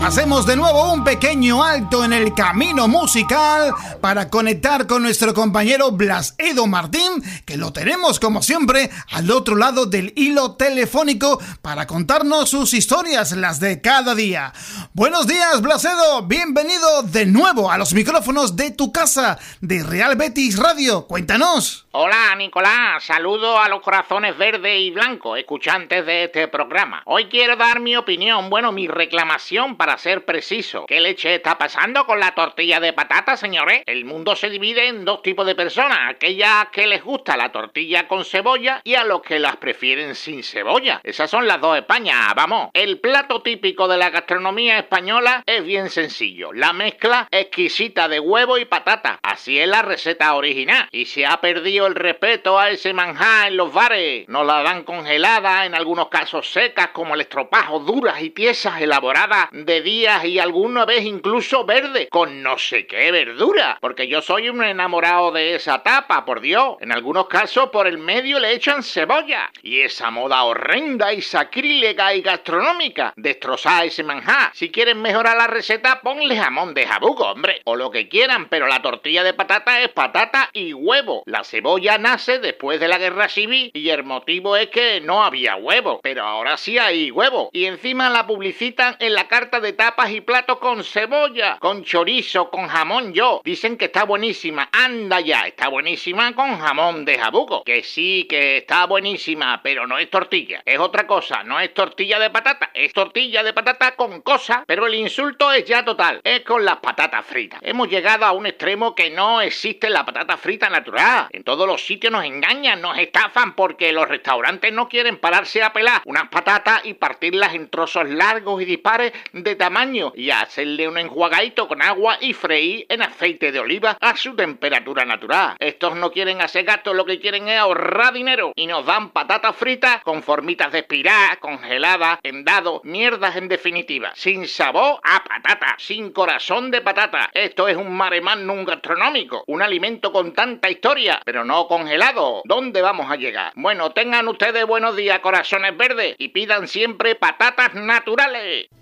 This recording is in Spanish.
Hacemos de nuevo un pequeño alto en el camino musical para conectar con nuestro compañero Blas Edo Martín, que lo tenemos como siempre al otro lado del hilo telefónico para contarnos sus historias, las de cada día. Buenos días, Blas Edo, bienvenido de nuevo a los micrófonos de tu casa, de Real Betis Radio. Cuéntanos. Hola, Nicolás, saludo a los corazones verdes y blancos, escuchantes de este programa. Hoy quiero dar mi opinión, mi reclamación para ser preciso. ¿Qué leche está pasando con la tortilla de patata, señores? El mundo se divide en dos tipos de personas, aquellas que les gusta la tortilla con cebolla y a los que las prefieren sin cebolla. Esas son las dos Españas, vamos. El plato típico de la gastronomía española es bien sencillo, la mezcla exquisita de huevo y patata. Así es la receta original y se ha perdido el respeto a ese manjar en los bares. Nos la dan congelada, en algunos casos secas como el estropajo, duras y tiesas, elaboradas de días y alguna vez incluso verde, con no sé qué verdura, porque yo soy un enamorado de esa tapa, por Dios. En algunos casos por el medio le echan cebolla. Y esa moda horrenda y sacrílega y gastronómica, destrozar ese manjar. Si quieren mejorar la receta, ponle jamón de jabugo, hombre, o lo que quieran, pero la tortilla de patata es patata y huevo. La cebolla nace después de la guerra civil y el motivo es que no había huevo, pero ahora sí hay huevo. Y encima la publicitan en la carta de tapas y platos con cebolla, con chorizo, con jamón Dicen que está buenísima. Anda ya, está buenísima con jamón de jabugo. Que sí, que está buenísima, pero no es tortilla. Es otra cosa, no es tortilla de patata. Es tortilla de patata con cosas, pero el insulto es ya total. Es con las patatas fritas. Hemos llegado a un extremo que no existe la patata frita natural. En todos los sitios nos engañan, nos estafan porque los restaurantes no quieren pararse a pelar unas patatas y partirlas en trozos largos y dispares de tamaño y hacerle un enjuagadito con agua y freír en aceite de oliva a su temperatura natural. Estos no quieren hacer gasto, lo que quieren es ahorrar dinero y nos dan patatas fritas con formitas de espiral, congeladas, en dado, mierdas en definitiva, sin sabor a patata, sin corazón de patata. Esto es un mare magnum gastronómico, un alimento con tanta historia, pero no congelado. ¿Dónde vamos a llegar? Bueno, tengan ustedes buenos días, corazones verdes, y pidan siempre patatas naturales.